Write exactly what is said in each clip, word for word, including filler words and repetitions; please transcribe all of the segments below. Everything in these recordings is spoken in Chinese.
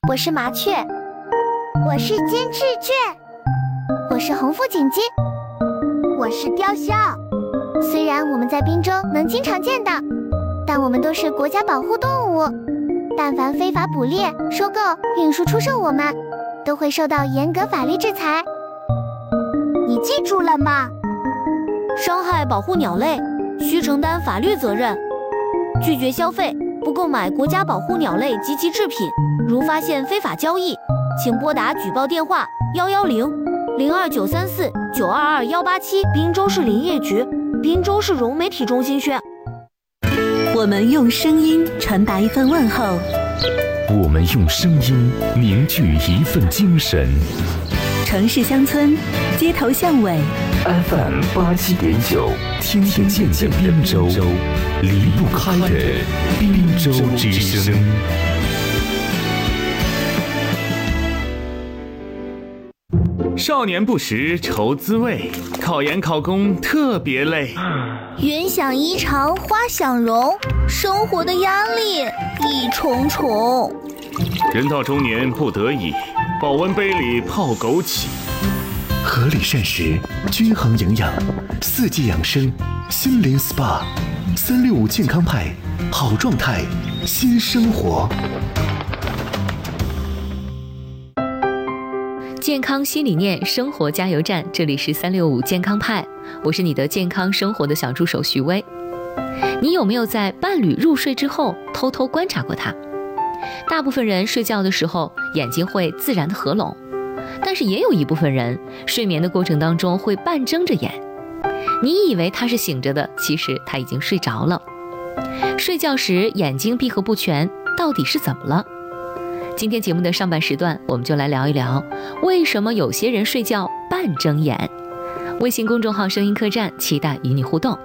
我是麻雀， 我是金翅雀， 我是红腹锦鸡， 我是雕鸮。 虽然我们在滨州能经常见到，但我们都是国家保护动物，但凡非法捕猎、收购、运输、出售我们，都会受到严格法律制裁。 你记住了吗？ 伤害保护鸟类，需承担法律责任。拒绝消费，不购买国家保护鸟类及其制品。如发现非法交易，请拨打举报电话幺幺零零二九三四九二二幺八七。滨州市林业局，滨州市融媒体中心宣。 我们用声音传达一份问候， 我们用声音凝聚一份精神。 城市乡村，街头巷尾 F M 八七点九，听得见的滨州，离不开的滨州之声。少年不识愁滋味，考研考公特别累。 云想衣裳花想容，生活的压力一重重。 人到中年不得已，保温杯里泡枸杞。合理膳食，均衡营养，四季养生，心灵 S P A， 三六五健康派，好状态，新生活。 健康新理念，生活加油站，这里是三六五健康派，我是你的健康生活的小助手徐薇。你有没有在伴侣入睡之后偷偷观察过他？大部分人睡觉的时候眼睛会自然的合拢，但是也有一部分人睡眠的过程当中会半睁着眼，你以为他是醒着的，其实他已经睡着了。睡觉时眼睛闭合不全到底是怎么了？今天节目的上半时段，我们就来聊一聊为什么有些人睡觉半睁眼。微信公众号声音客栈，期待与你互动。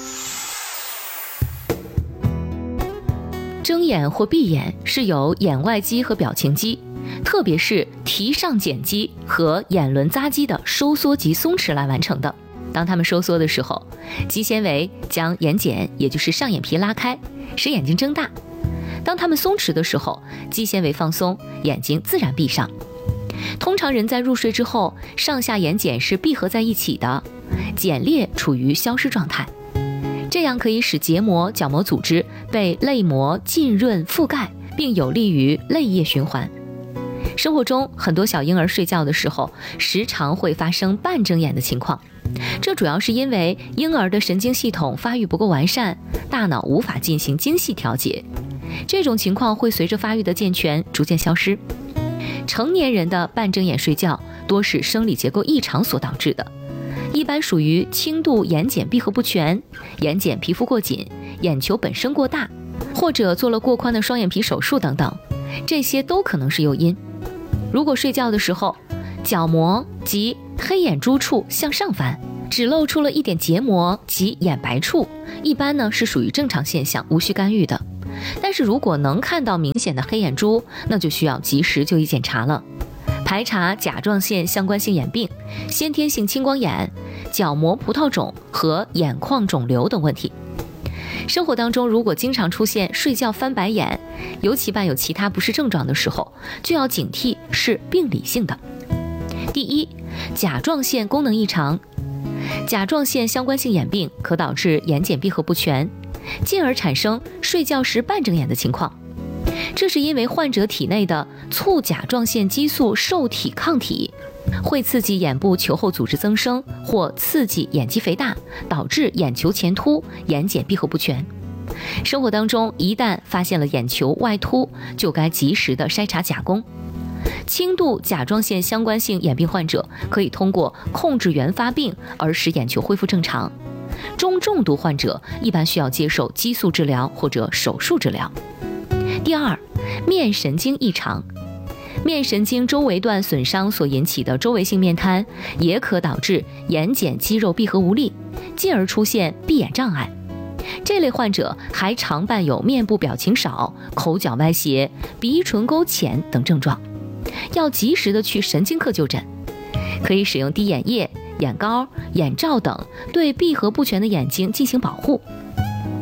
睁眼或闭眼是由眼外肌和表情肌，特别是提上睑肌和眼轮匝肌的收缩及松弛来完成的。当它们收缩的时候，肌纤维将眼睑也就是上眼皮拉开，使眼睛睁大。当它们松弛的时候，肌纤维放松，眼睛自然闭上。通常人在入睡之后，上下眼睑是闭合在一起的，睑裂处于消失状态，这样可以使结膜、角膜组织被泪膜浸润覆盖，并有利于泪液循环。生活中很多小婴儿睡觉的时候，时常会发生半睁眼的情况，这主要是因为婴儿的神经系统发育不够完善，大脑无法进行精细调节。这种情况会随着发育的健全逐渐消失。成年人的半睁眼睡觉多是生理结构异常所导致的，一般属于轻度眼睑闭合不全、眼睑皮肤过紧、眼球本身过大，或者做了过宽的双眼皮手术等等，这些都可能是诱因。如果睡觉的时候，角膜及黑眼珠处向上翻，只露出了一点结膜及眼白处，一般呢是属于正常现象，无需干预的。但是如果能看到明显的黑眼珠，那就需要及时就医检查了，排查甲状腺相关性眼病、先天性青光眼、角膜葡萄肿和眼眶肿瘤等问题。生活当中如果经常出现睡觉翻白眼，尤其伴有其他不适症状的时候，就要警惕是病理性的。第一，甲状腺功能异常。甲状腺相关性眼病可导致眼睑闭合不全，进而产生睡觉时半睁眼的情况。这是因为患者体内的促甲状腺激素受体抗体会刺激眼部球后组织增生，或刺激眼肌肥大，导致眼球前凸，眼睑闭合不全。生活当中一旦发现了眼球外凸，就该及时的筛查甲功。轻度甲状腺相关性眼病患者可以通过控制原发病而使眼球恢复正常，中重度患者一般需要接受激素治疗或者手术治疗。第二，面神经异常。面神经周围段损伤所引起的周围性面瘫，也可导致眼睑肌肉闭合无力，进而出现闭眼障碍。这类患者还常伴有面部表情少、口角歪斜、鼻唇沟浅等症状，要及时的去神经科就诊。可以使用滴眼液、眼膏、眼罩等对闭合不全的眼睛进行保护。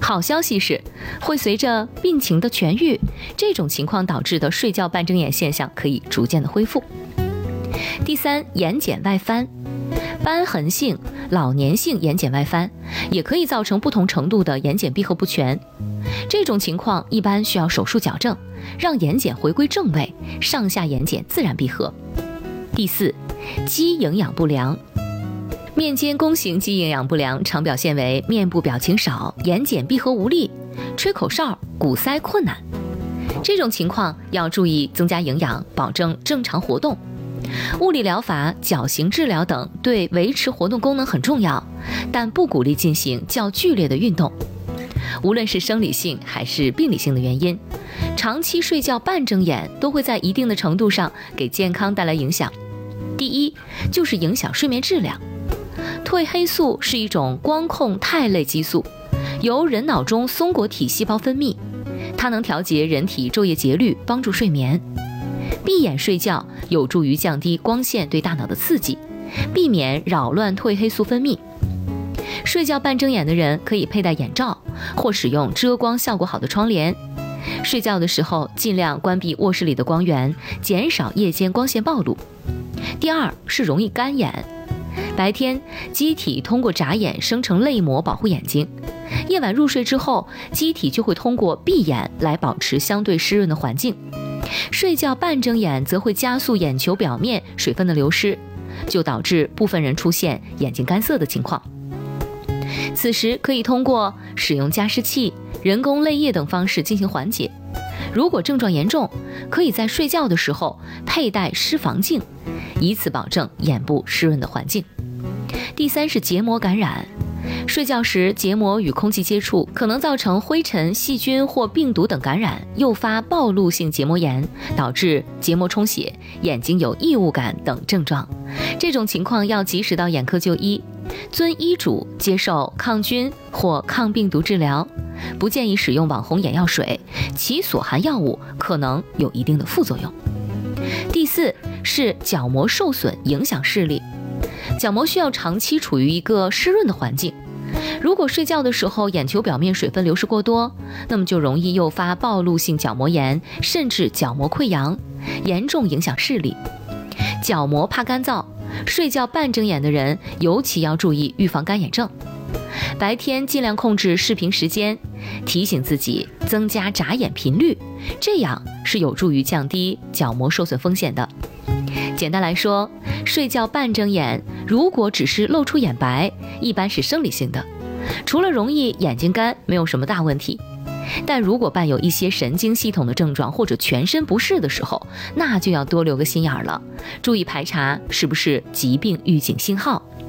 好消息是，会随着病情的痊愈，这种情况导致的睡觉半睁眼现象可以逐渐的恢复。第三，眼睑外翻。瘢痕性、老年性眼睑外翻也可以造成不同程度的眼睑闭合不全，这种情况一般需要手术矫正，让眼睑回归正位，上下眼睑自然闭合。第四，肌营养不良。面肩弓形肌营养不良常表现为面部表情少、眼睑闭合无力、吹口哨、鼓塞困难。这种情况要注意增加营养，保证正常活动。物理疗法、矫形治疗等对维持活动功能很重要，但不鼓励进行较剧烈的运动。无论是生理性还是病理性的原因，长期睡觉半睁眼都会在一定的程度上给健康带来影响。第一，就是影响睡眠质量。褪黑素是一种光控肽类激素，由人脑中松果体细胞分泌，它能调节人体昼夜节律，帮助睡眠。闭眼睡觉有助于降低光线对大脑的刺激，避免扰乱褪黑素分泌。睡觉半睁眼的人可以佩戴眼罩，或使用遮光效果好的窗帘。睡觉的时候尽量关闭卧室里的光源，减少夜间光线暴露。第二是容易干眼。白天机体通过眨眼生成泪膜保护眼睛，夜晚入睡之后，机体就会通过闭眼来保持相对湿润的环境。睡觉半睁眼则会加速眼球表面水分的流失，就导致部分人出现眼睛干涩的情况。此时可以通过使用加湿器、人工泪液等方式进行缓解。如果症状严重，可以在睡觉的时候佩戴湿防镜，以此保证眼部湿润的环境。第三是结膜感染。睡觉时结膜与空气接触，可能造成灰尘、细菌或病毒等感染，诱发暴露性结膜炎，导致结膜充血、眼睛有异物感等症状。这种情况要及时到眼科就医，遵医嘱接受抗菌或抗病毒治疗，不建议使用网红眼药水，其所含药物可能有一定的副作用。第四是角膜受损影响视力。角膜需要长期处于一个湿润的环境，如果睡觉的时候眼球表面水分流失过多，那么就容易诱发暴露性角膜炎，甚至角膜溃疡，严重影响视力。角膜怕干燥，睡觉半睁眼的人尤其要注意预防干眼症。白天尽量控制视频时间，提醒自己增加眨眼频率，这样是有助于降低角膜受损风险的。简单来说，睡觉半睁眼如果只是露出眼白，一般是生理性的，除了容易眼睛干，没有什么大问题。但如果伴有一些神经系统的症状或者全身不适的时候，那就要多留个心眼了，注意排查是不是疾病预警信号。